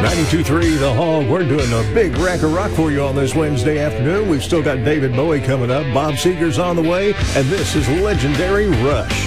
92.3 The Hog. We're doing a big rack of rock for you on this Wednesday afternoon. We've still got David Bowie coming up. Bob Seger's on the way. And this is Legendary Rush.